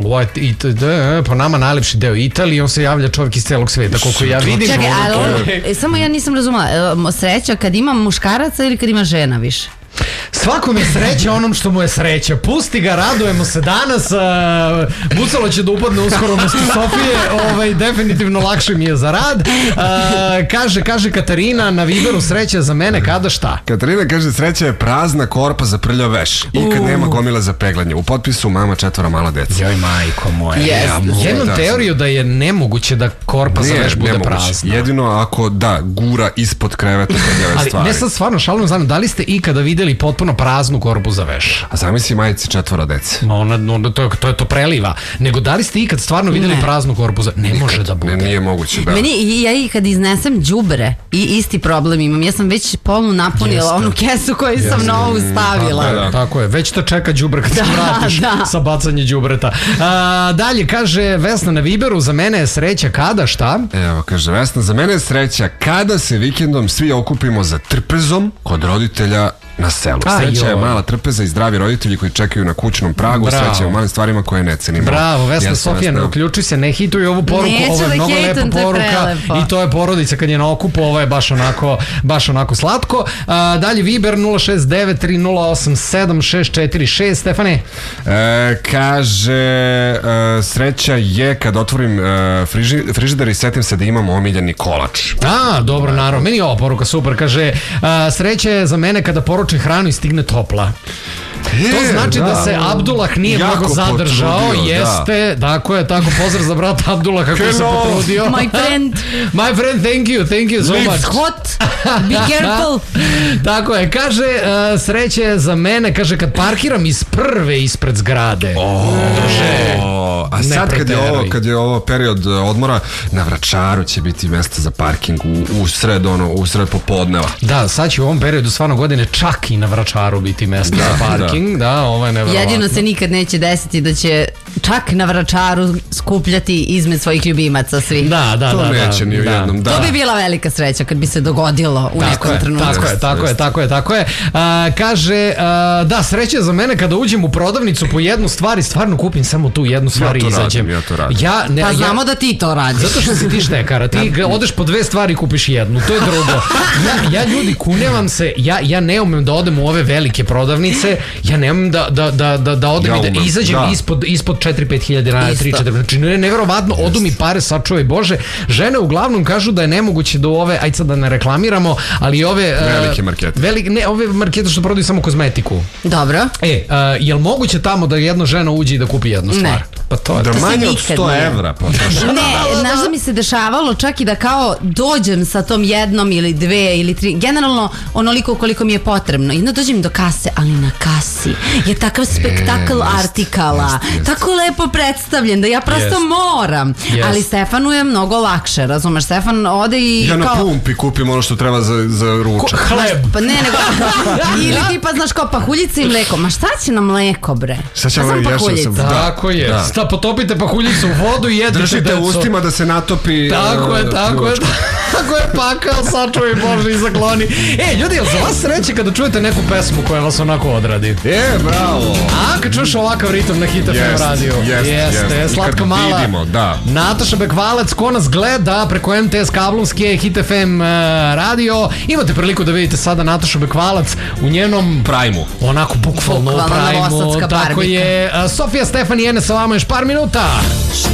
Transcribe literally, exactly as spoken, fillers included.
What, it, da, po nama najlepši deo Italije, on se javlja čovjek iz celog sveta, koliko ja vidim. Čekaj, ali on, samo ja nisam razumela, sreća kad ima muškaraca ili kad ima žena više? Svakom je sreća onom što mu je sreća. Pusti ga, radujemo se danas. Uh, Bucalo će da upadne uskoro umesto Sofije. Ovaj, definitivno lakše mi je za rad. Uh, kaže, kaže Katarina na Viberu, sreća za mene kada šta? Katarina kaže, sreća je prazna korpa za prljav veš i kad uh. nema gomila za peglanje. U potpisu mama četvora mala deca. Joj majko moja. Yes. Ja, jednom da, teoriju da je nemoguće da korpa nije, za veš bude nemoguće. Prazna. Jedino ako da, gura ispod kreveta prljave stvari. Ali ne sad stvarno šalno znam, da li ste ikada videli potpuno praznu korpu za veš? A zamisli majici četvora dece. No, ona, no, to, to je to preliva. Nego da li ste ikad stvarno videli ne. praznu korpu za... Ne može da bude. Ne, nije moguće, da. Meni, ja i kad iznesem đubre i isti problem imam. Ja sam već polnu napunila Jeste. onu kesu koju Jeste. sam novu stavila. Tako, da. Tako je, već te čeka đubre kad da, se vratiš da. sa bacanje đubreta. A, dalje, kaže Vesna na Viberu, za mene je sreća kada, šta? Evo, kaže Vesna, za mene je sreća kada se vikendom svi okupimo za trpezom kod roditelja na selu. Sreća je mala trpeza i zdravi roditelji koji čekaju na kućnom pragu. Bravo. Sreća je u malim stvarima koje ne cenimo. Bravo, Vesna Jesna, Sofija, ne uključi se, ne hituj ovu poruku. Neću ovo je da mnogo lepa poruka i to je porodica kad je na okupu, ovo je baš onako, baš onako slatko. A, dalje Viber nula šest devet tri nula osam sedam šest četiri šest. Stefane? E, kaže e, sreća je kad otvorim e, friži, frižider i setim se da imam omiljeni kolač. A, dobro, naravno. Meni je ova poruka super. Kaže, a, sreća je za mene kada poruči hranu i stigne topla. Je, to znači da, da se Abdullah nije mnogo zadržao, potrudio, jeste, da. tako je, tako, pozdrav za brata Abdullaha koji se potrudio. My friend. My friend, thank you, thank you so Let's much. hot, be careful. Tako je, kaže, uh, sreće za mene, kaže, kad parkiram iz prve ispred zgrade. Oh, a sad kad je, ovo, kad je ovo period odmora, na Vračaru će biti mesta za parking u, u sred, ono, u sred popodneva. Da, sad će u ovom periodu stvarno godine čak i na Vračaru biti mesta da, za parking. Da. Da, ovo je nevjerovatno. Jedino se nikad neće desiti da će čak na Vračaru skupljati izmed svojih ljubimaca svi. Da, da, to da. neće da, ni u da. jednom, da. To bi bila velika sreća kad bi se dogodilo u tako nekom je, trenutku. Tako je, tako je, tako je, tako je. A, kaže, a, da, sreća za mene kada uđem u prodavnicu po jednu stvar i stvarno kupim samo tu jednu stvar ja i izađem. Radim, ja to radim. Ja, ne, pa ja, znamo da ti to radiš. Zato što si ti štekara, ti odeš po dve stvari i kupiš jednu, to je drugo. Ja, ja ljudi, kunevam se, ja, ja ne umem da odem u ove velike prodavnice, ja ne umem da, da, da, da, da odem ja i da izađem da. ispod, ispod četiri pet hiljada dinara, tri četiri. Znači, ne, nevjerovatno, odu mi pare, sačuvaj Bože. Žene uglavnom kažu da je nemoguće da u ove, ajde sad da ne reklamiramo, ali ove... Velike markete. Velik, ne, ove markete što prodaju samo kozmetiku. Dobro. E, uh, je li moguće tamo da jedna žena uđe i da kupi jednu stvar? Ne. Pa to je da to. manje od sto evra. Ne, znaš da mi se dešavalo čak i da kao dođem sa tom jednom ili dve ili tri, generalno onoliko koliko mi je potrebno. I onda dođem do kase, ali na kasi je takav spektakl e, artikala, jest, jest. tako lepo predstavljen da ja prosto jest. moram. Jest. Ali Stefanu je mnogo lakše, razumeš? Stefan ode i ja kao... na pumpi kupim ono što treba za, za ručak. Hleb. Pa ne, nego... ili ti pa znaš kao pahuljice i mleko. Ma šta će na mleko, bre? Šta će vam pahuljice? Tako je. Da. Sta, potopite pahuljicu u vodu i jedite. Držite deco. ustima da se natopi. Tako uh, je, tako je. Tako je pakao, sačuvaj Bože i zakloni. E, ljudi, jel za vas sreće kada čujete neku pesmu koja vas onako odradi? E, bravo. A, kad čuješ ovakav ritam na Hit F M radiju? Jeste, jeste. Slatko mala. Vidimo, da. Nataša Bekvalac, ko nas gleda preko M T S kablovske Hit F M uh, radio. Imate priliku da vidite sada Natašu Bekvalac u njenom Primu. Onako, bukvalno u Primu. Tako je. Uh, Sofija Stefan i Ene sa vama još par minuta.